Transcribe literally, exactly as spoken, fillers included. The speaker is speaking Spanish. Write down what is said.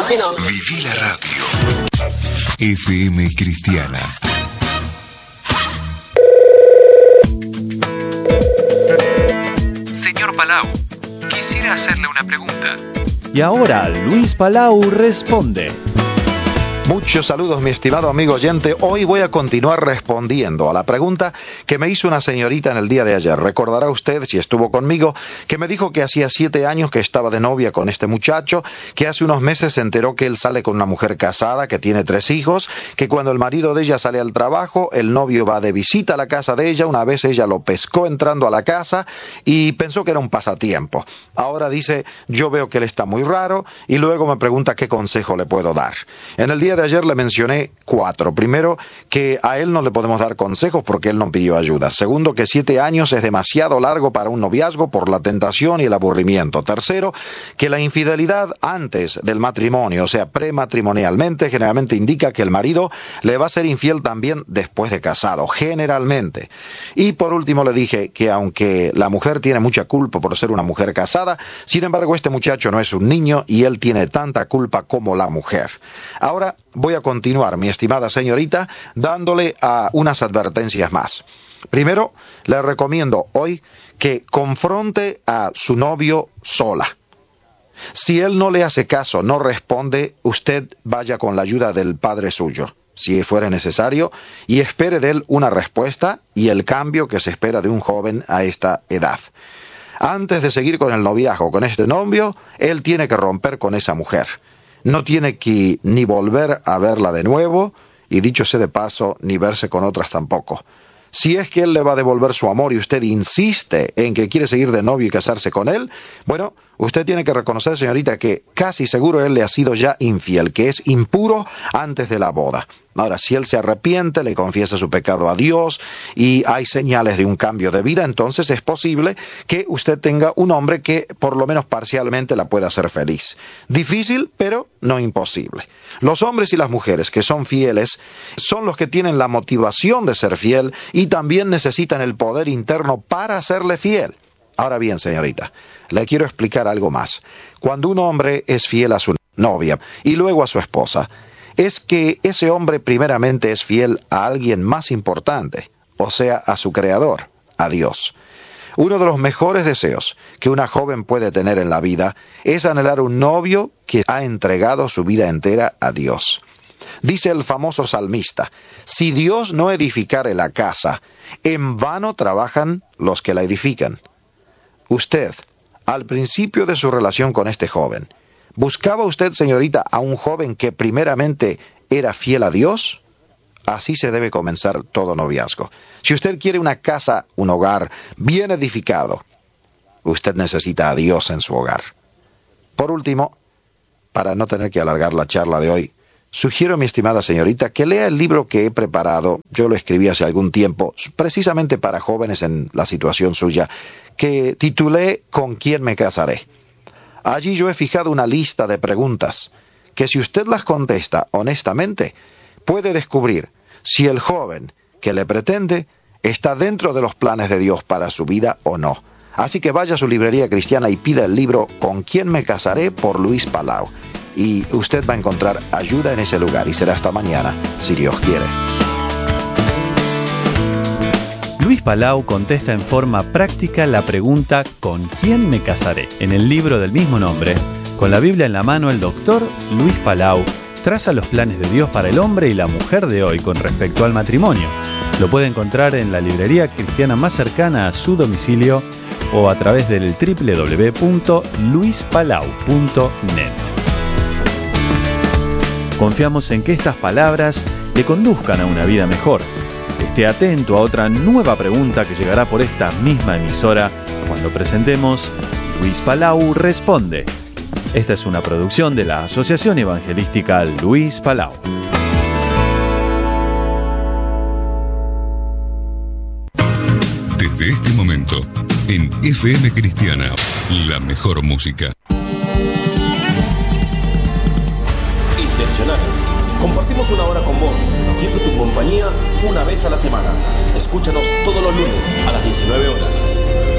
Bueno. Viví la radio. F M Cristiana. Señor Palau, quisiera hacerle una pregunta. Y ahora Luis Palau responde. Muchos saludos, mi estimado amigo oyente. Hoy voy a continuar respondiendo a la pregunta que me hizo una señorita en el día de ayer. Recordará usted, si estuvo conmigo, que me dijo que hacía siete años que estaba de novia con este muchacho, que hace unos meses se enteró que él sale con una mujer casada, que tiene tres hijos, que cuando el marido de ella sale al trabajo, el novio va de visita a la casa de ella. Una vez ella lo pescó entrando a la casa y pensó que era un pasatiempo. Ahora dice, yo veo que él está muy raro, y luego me pregunta qué consejo le puedo dar. En el día de ayer le mencioné cuatro. Primero, que a él no le podemos dar consejos porque él no pidió ayuda. Segundo, que siete años es demasiado largo para un noviazgo por la tentación y el aburrimiento. Tercero, que la infidelidad antes del matrimonio, o sea, prematrimonialmente, generalmente indica que el marido le va a ser infiel también después de casado, generalmente. Y por último le dije que aunque la mujer tiene mucha culpa por ser una mujer casada, sin embargo este muchacho no es un niño y él tiene tanta culpa como la mujer. Ahora voy a continuar, mi estimada señorita, dándole a unas advertencias más. Primero, le recomiendo hoy que confronte a su novio sola. Si él no le hace caso, no responde, usted vaya con la ayuda del padre suyo, si fuera necesario, y espere de él una respuesta y el cambio que se espera de un joven a esta edad. Antes de seguir con el noviazgo con este novio, él tiene que romper con esa mujer. No tiene que ni volver a verla de nuevo, y dicho sea de paso, ni verse con otras tampoco. Si es que él le va a devolver su amor y usted insiste en que quiere seguir de novio y casarse con él, bueno, usted tiene que reconocer, señorita, que casi seguro él le ha sido ya infiel, que es impuro antes de la boda. Ahora, si él se arrepiente, le confiesa su pecado a Dios y hay señales de un cambio de vida, entonces es posible que usted tenga un hombre que por lo menos parcialmente la pueda hacer feliz. Difícil, pero no imposible. Los hombres y las mujeres que son fieles son los que tienen la motivación de ser fiel y también necesitan el poder interno para serle fiel. Ahora bien, señorita, le quiero explicar algo más. Cuando un hombre es fiel a su novia y luego a su esposa, es que ese hombre primeramente es fiel a alguien más importante, o sea, a su creador, a Dios. Uno de los mejores deseos que una joven puede tener en la vida es anhelar un novio que ha entregado su vida entera a Dios. Dice el famoso salmista, si Dios no edificare la casa, en vano trabajan los que la edifican. Usted, al principio de su relación con este joven, ¿buscaba usted, señorita, a un joven que primeramente era fiel a Dios? Así se debe comenzar todo noviazgo. Si usted quiere una casa, un hogar bien edificado, usted necesita a Dios en su hogar. Por último, para no tener que alargar la charla de hoy, sugiero, mi estimada señorita, que lea el libro que he preparado. Yo lo escribí hace algún tiempo, precisamente para jóvenes en la situación suya, que titulé ¿Con quién me casaré? Allí yo he fijado una lista de preguntas que si usted las contesta honestamente, puede descubrir si el joven que le pretende está dentro de los planes de Dios para su vida o no. Así que vaya a su librería cristiana y pida el libro ¿Con quién me casaré? Por Luis Palau. Y usted va a encontrar ayuda en ese lugar y será hasta mañana, si Dios quiere. Luis Palau contesta en forma práctica la pregunta ¿con quién me casaré? En el libro del mismo nombre, con la Biblia en la mano, el doctor Luis Palau traza los planes de Dios para el hombre y la mujer de hoy con respecto al matrimonio. Lo puede encontrar en la librería cristiana más cercana a su domicilio o a través del doble u doble u doble u punto luis palau punto net. Confiamos en que estas palabras le conduzcan a una vida mejor. Esté atento a otra nueva pregunta que llegará por esta misma emisora cuando presentemos Luis Palau Responde. Esta es una producción de la Asociación Evangelística Luis Palau. Desde este momento, en F M Cristiana, la mejor música. Intencionales. Compartimos una hora con vos, siendo tu compañía una vez a la semana. Escúchanos todos los lunes a las diecinueve horas.